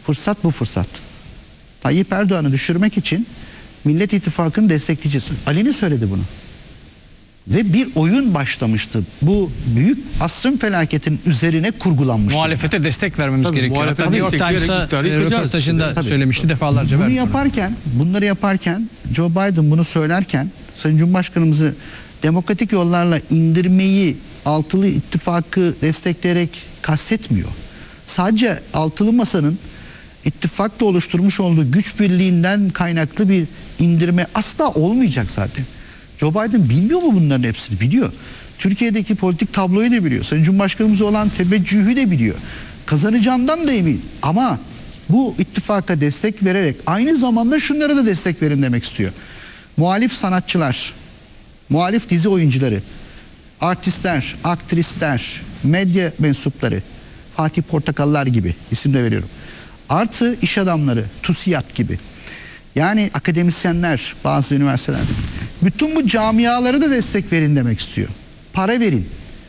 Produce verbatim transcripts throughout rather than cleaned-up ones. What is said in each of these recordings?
Fırsat bu fırsat. Tayyip Erdoğan'ı düşürmek için Millet İttifakı'nı destekleyeceğiz. Ali'nin söyledi bunu. Ve bir oyun başlamıştı. Bu büyük asrın felaketin üzerine kurgulanmıştı. Muhalefete destek vermemiz Tabii, gerekiyor. Hatta New York Times'a röportajında Tabii. söylemişti, defalarca. Bunu verdi yaparken, bunları yaparken Joe Biden bunu söylerken Sayın Cumhurbaşkanımızı demokratik yollarla indirmeyi altılı ittifakı destekleyerek kastetmiyor. Sadece altılı masanın ittifakla oluşturmuş olduğu güç birliğinden kaynaklı bir indirme asla olmayacak zaten. Joe Biden bilmiyor mu bunların hepsini? Biliyor. Türkiye'deki politik tabloyu da biliyor. Sayın Cumhurbaşkanımıza olan teveccühü de biliyor. Kazanacağından da emin. Ama bu ittifaka destek vererek aynı zamanda şunlara da destek verin demek istiyor. Muhalif sanatçılar, muhalif dizi oyuncuları, artistler, aktrisler, medya mensupları, Fatih Portakallar gibi isim de veriyorum. Artı iş adamları, TÜSİAD gibi. Yani akademisyenler bazı üniversitelerde. Bütün bu camialara da destek verin demek istiyor. Para verin,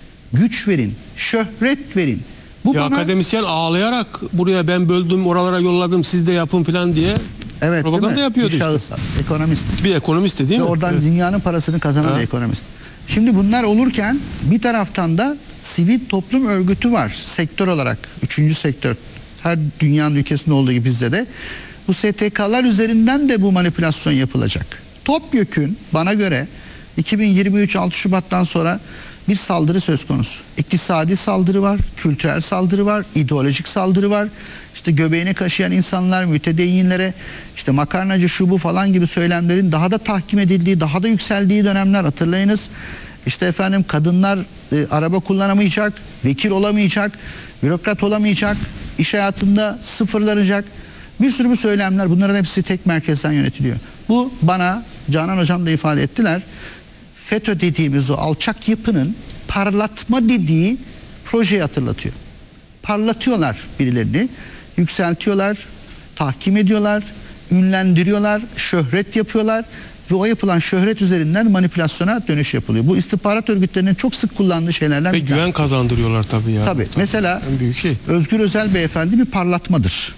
güç verin, şöhret verin. Bu ya bana, akademisyen ağlayarak buraya ben böldüm, oralara yolladım, siz de yapın falan diye evet, propaganda yapıyordu bir işte. şahıs, ekonomist. Bir ekonomist de değil Ve mi? oradan Evet. dünyanın parasını kazanan Ha. bir ekonomist. Şimdi bunlar olurken bir taraftan da sivil toplum örgütü var. Sektör olarak. Üçüncü sektör. Her dünyanın ülkesinde olduğu gibi bizde de. Bu S T K'lar üzerinden de bu manipülasyon yapılacak. Topyekün bana göre iki bin yirmi üç altı Şubat'tan sonra bir saldırı söz konusu. İktisadi saldırı var, kültürel saldırı var, ideolojik saldırı var. İşte göbeğini kaşıyan insanlar, mütedeyyinlere, işte makarnacı şu bu falan gibi söylemlerin daha da tahkim edildiği, daha da yükseldiği dönemler hatırlayınız. İşte efendim kadınlar e, araba kullanamayacak, vekil olamayacak, bürokrat olamayacak, iş hayatında sıfırlanacak. Bir sürü bu söylemler, bunların hepsi tek merkezden yönetiliyor. Bu bana, Canan Hocam da ifade ettiler, FETÖ dediğimiz o alçak yapının parlatma dediği projeyi hatırlatıyor. Parlatıyorlar birilerini, yükseltiyorlar, tahkim ediyorlar, ünlendiriyorlar, şöhret yapıyorlar ve o yapılan şöhret üzerinden manipülasyona dönüş yapılıyor. Bu istihbarat örgütlerinin çok sık kullandığı şeylerden Ve bir tanesi. güven kazandırıyorlar tabii ya. Tabii. Tabii. Mesela En büyük şey. Özgür Özel beyefendi bir parlatmadır.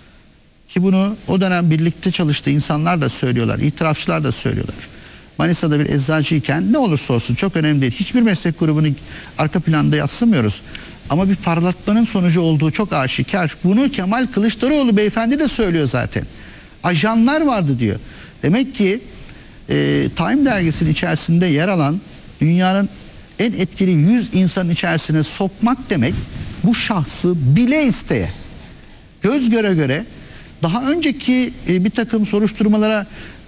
Ki bunu o dönem birlikte çalıştığı insanlar da söylüyorlar, itirafçılar da söylüyorlar. Manisa'da bir eczacıyken ne olursa olsun çok önemli değil. Hiçbir meslek grubunu arka planda yadsımıyoruz. Ama bir parlatmanın sonucu olduğu çok aşikar. Bunu Kemal Kılıçdaroğlu beyefendi de söylüyor zaten. Ajanlar vardı diyor. Demek ki e, Time dergisinin içerisinde yer alan dünyanın en etkili yüz insanın içerisine sokmak demek bu şahsı bile isteye, göz göre göre daha önceki e, bir takım soruşturmalara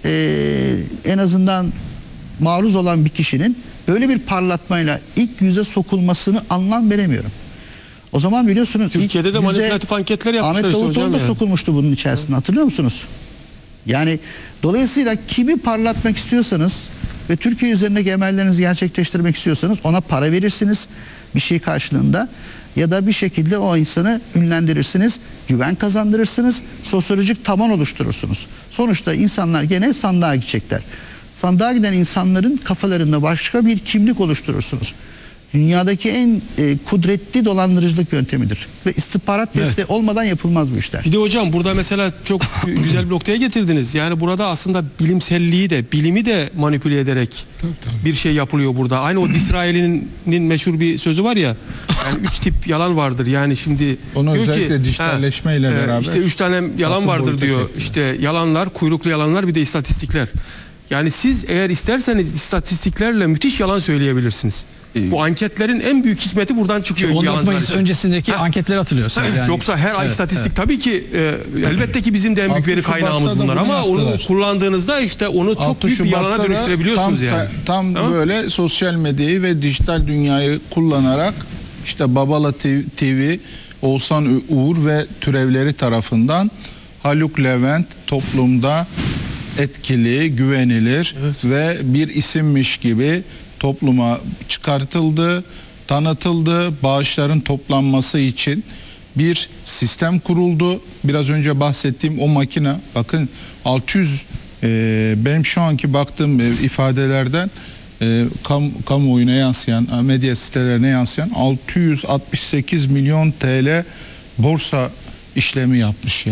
e, en azından maruz olan bir kişinin böyle bir parlatmayla ilk yüze sokulmasını anlam veremiyorum. O zaman biliyorsunuz Türkiye'de ilk de yüze manipülatif anketler yapmışlar Ahmet işte Davutoğlu hocam da yani. sokulmuştu bunun içerisinde, hatırlıyor musunuz? Yani dolayısıyla kimi parlatmak istiyorsanız ve Türkiye üzerindeki emellerinizi gerçekleştirmek istiyorsanız ona para verirsiniz bir şey karşılığında ya da bir şekilde o insanı ünlendirirsiniz, güven kazandırırsınız, sosyolojik taban oluşturursunuz. Sonuçta insanlar gene sandığa gidecekler. Sandığa giden insanların kafalarında başka bir kimlik oluşturursunuz. Dünyadaki en e, kudretli dolandırıcılık yöntemidir. Ve istihbarat desteği evet. olmadan yapılmaz bu işler. Bir de hocam burada mesela çok güzel bir noktaya getirdiniz. Yani burada aslında bilimselliği de, bilimi de manipüle ederek tabii, tabii. bir şey yapılıyor burada. Aynı o Disraeli'nin meşhur bir sözü var ya. Yani üç tip yalan vardır. Yani şimdi onu diyor özellikle ki, dijitalleşmeyle he, beraber. İşte üç tane yalan vardır diyor. Çekiyor. İşte yalanlar, kuyruklu yalanlar, bir de istatistikler. Yani siz eğer isterseniz istatistiklerle müthiş yalan söyleyebilirsiniz. Bu anketlerin en büyük hikmeti buradan çıkıyor. on dört Mayıs öncesindeki ha. anketleri hatırlıyorsunuz. Yani. Yoksa her ay evet, istatistik evet. tabii ki e, elbette ki bizim de en büyük veri kaynağımız bunlar ama yaptılar. Onu kullandığınızda işte onu çok büyük bir yalana dönüştürebiliyorsunuz tam, yani. Tam tamam. Böyle sosyal medyayı ve dijital dünyayı kullanarak işte Babala T V, Oğuzhan Uğur ve türevleri tarafından Haluk Levent toplumda etkili, güvenilir evet. ve bir isimmiş gibi topluma çıkartıldı, tanıtıldı. Bağışların toplanması için bir sistem kuruldu. Biraz önce bahsettiğim o makine, bakın altı yüz e, benim şu anki baktığım e, ifadelerden e, kam, kamuoyuna yansıyan, medya sitelerine yansıyan altı yüz altmış sekiz milyon T L borsa işlemi yapmış.